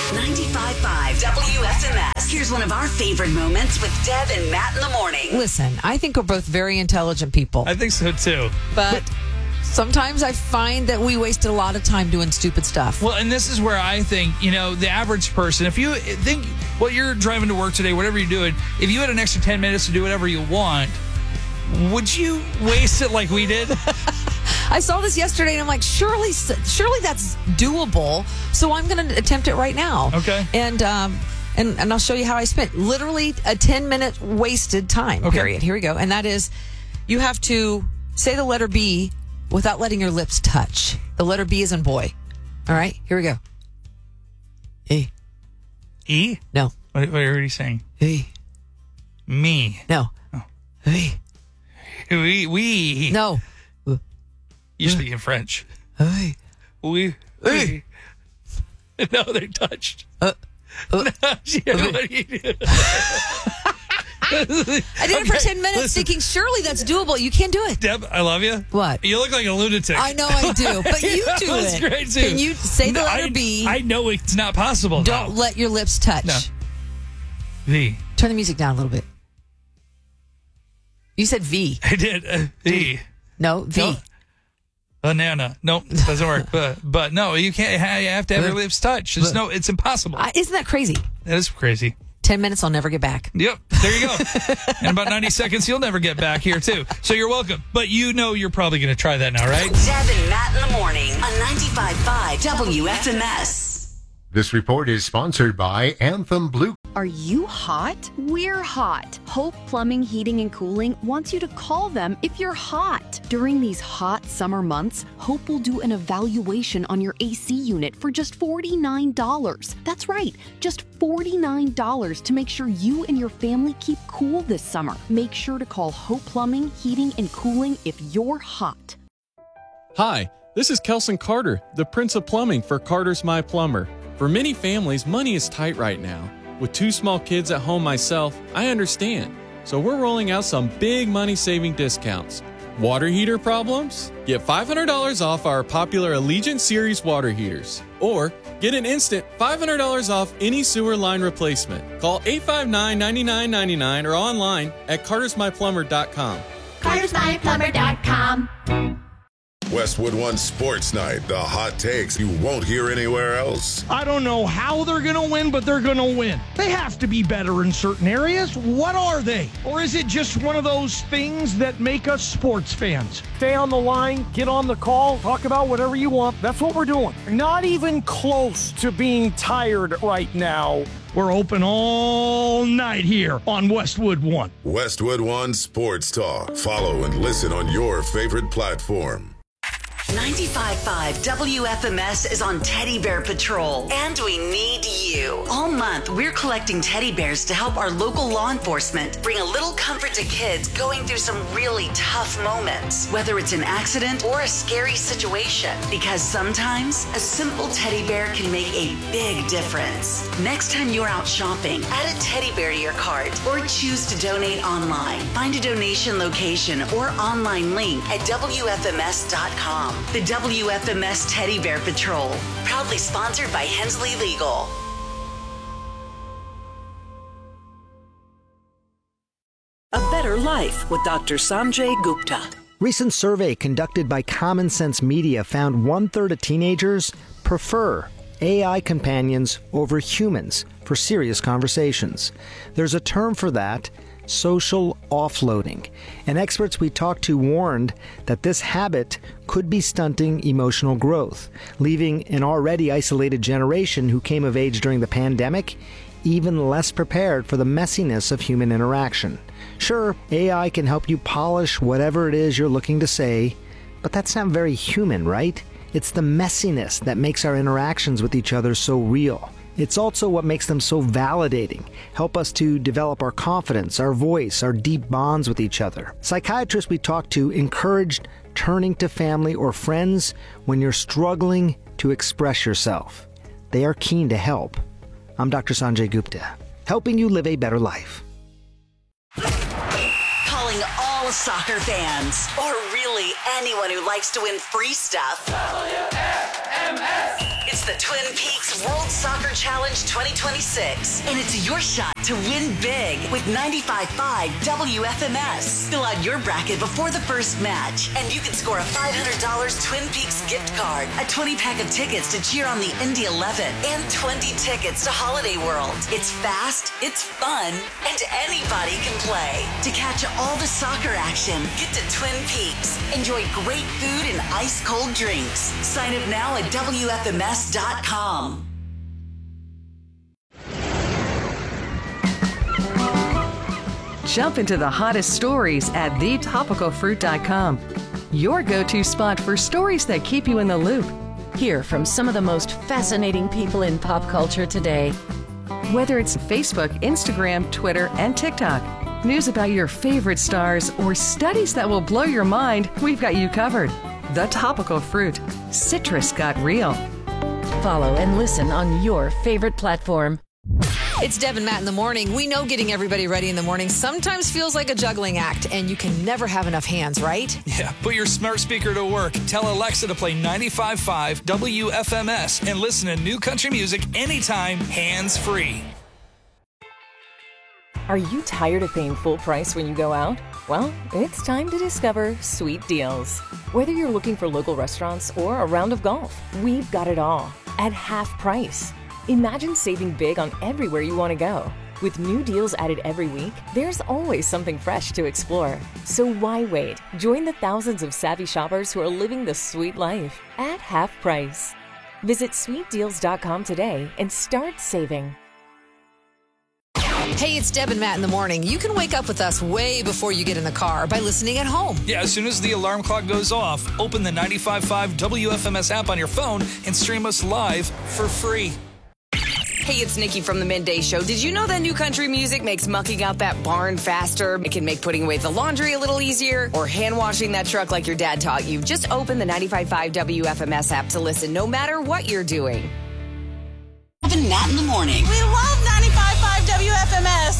95.5 WFMS. Here's one of our favorite moments with Deb and Matt in the morning. Listen, I think we're both very intelligent people. I think so, too. But sometimes I find that we wasted a lot of time doing stupid stuff. Well, and this is where I think, the average person, if you think what you're driving to work today, whatever you're doing, if you had an extra 10 minutes to do whatever you want, would you waste it like we did? I saw this yesterday and I'm like, surely that's doable. So I'm going to attempt it right now. Okay. And I'll show you how I spent literally a 10-minute wasted time period. Here we go. And that is, you have to say the letter B without letting your lips touch. The letter B is in boy. All right, here we go. E. E? No. What are you saying? E. Me. No. Oh. E. We. No. You speak in French. E. We. No, they're touched. No. What are you doing? I did it for 10 minutes thinking, surely that's doable. You can't do it. Deb, I love you. What? You look like a lunatic. I know I do, but you do That's it. great, too. Can you say the letter B? I know it's not possible. Don't let your lips touch. No. V. Turn the music down a little bit. You said V. I did. V. No, V. No. Banana. Nope, doesn't work. But no, you can't. You have to have your lips touch. It's impossible. Isn't that crazy? That is crazy. 10 minutes, I'll never get back. Yep, there you go. In about 90 seconds, you'll never get back here, too. So you're welcome. But you're probably going to try that now, right? Deb and Matt in the morning on 95.5 WFMS. This report is sponsored by Anthem Blue. Are you hot? We're hot. Hope Plumbing, Heating, and Cooling wants you to call them if you're hot. During these hot summer months, Hope will do an evaluation on your AC unit for just $49. That's right, just $49 to make sure you and your family keep cool this summer. Make sure to call Hope Plumbing, Heating, and Cooling if you're hot. Hi, this is Kelson Carter, the Prince of Plumbing for Carter's My Plumber. For many families, money is tight right now. With 2 small kids at home myself, I understand. So we're rolling out some big money-saving discounts. Water heater problems? Get $500 off our popular Allegiant Series water heaters. Or get an instant $500 off any sewer line replacement. Call 859-9999 or online at cartersmyplumber.com. cartersmyplumber.com. Westwood One Sports Night, the hot takes you won't hear anywhere else. I don't know how they're going to win, but they're going to win. They have to be better in certain areas. What are they? Or is it just one of those things that make us sports fans? Stay on the line, get on the call, talk about whatever you want. That's what we're doing. Not even close to being tired right now. We're open all night here on Westwood One. Westwood One Sports Talk. Follow and listen on your favorite platform. 95.5 WFMS is on Teddy Bear Patrol, and we need you. All month, we're collecting teddy bears to help our local law enforcement bring a little comfort to kids going through some really tough moments, whether it's an accident or a scary situation, because sometimes a simple teddy bear can make a big difference. Next time you're out shopping, add a teddy bear to your cart or choose to donate online. Find a donation location or online link at WFMS.com. The WFMS Teddy Bear Patrol, proudly sponsored by Hensley Legal. A Better Life with Dr. Sanjay Gupta. Recent survey conducted by Common Sense Media found 1/3 of teenagers prefer AI companions over humans for serious conversations. There's a term for that, social offloading. And experts we talked to warned that this habit could be stunting emotional growth, leaving an already isolated generation who came of age during the pandemic even less prepared for the messiness of human interaction. Sure, AI can help you polish whatever it is you're looking to say, but that's not very human, right? It's the messiness that makes our interactions with each other so real. It's also what makes them so validating, help us to develop our confidence, our voice, our deep bonds with each other. Psychiatrists we talked to encouraged turning to family or friends when you're struggling to express yourself. They are keen to help. I'm Dr. Sanjay Gupta, helping you live a better life. Calling all soccer fans, or really anyone who likes to win free stuff. WFMS! It's the Twin Peaks World Soccer Challenge 2026. And it's your shot to win big with 95.5 WFMS. Fill out your bracket before the first match, and you can score a $500 Twin Peaks gift card, a 20-pack of tickets to cheer on the Indy 11, and 20 tickets to Holiday World. It's fast, it's fun, and anybody can play. To catch all the soccer action, get to Twin Peaks. Enjoy great food and ice-cold drinks. Sign up now at WFMS.com. Jump into the hottest stories at thetopicalfruit.com. Your go-to spot for stories that keep you in the loop. Hear from some of the most fascinating people in pop culture today. Whether it's Facebook, Instagram, Twitter, and TikTok, news about your favorite stars, or studies that will blow your mind, we've got you covered. The Topical Fruit. Citrus got real. Follow and listen on your favorite platform. It's Deb and Matt in the morning. We know getting everybody ready in the morning sometimes feels like a juggling act, and you can never have enough hands, right? Yeah, put your smart speaker to work. Tell Alexa to play 95.5 WFMS and listen to new country music anytime, hands-free. Are you tired of paying full price when you go out? Well, it's time to discover Sweet Deals. Whether you're looking for local restaurants or a round of golf, we've got it all at half price. Imagine saving big on everywhere you want to go. With new deals added every week, there's always something fresh to explore. So why wait? Join the thousands of savvy shoppers who are living the sweet life at half price. Visit sweetdeals.com today and start saving. Hey, it's Deb and Matt in the morning. You can wake up with us way before you get in the car by listening at home. Yeah, as soon as the alarm clock goes off, open the 95.5 WFMS app on your phone and stream us live for free. Hey, it's Nikki from the Midday Show. Did you know that new country music makes mucking out that barn faster? It can make putting away the laundry a little easier or hand washing that truck like your dad taught you. Just open the 95.5 WFMS app to listen no matter what you're doing. Matt in the morning. We love 95.5 WFMS.